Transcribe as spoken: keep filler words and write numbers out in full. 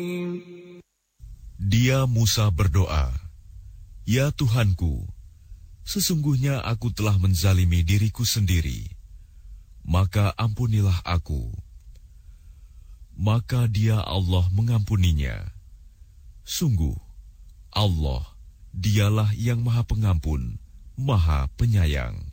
Dia Musa berdoa, "Ya Tuhanku, sesungguhnya aku telah menzalimi diriku sendiri, maka ampunilah aku." Maka dia Allah mengampuninya. Sungguh, Allah, dialah yang Maha Pengampun, Maha Penyayang.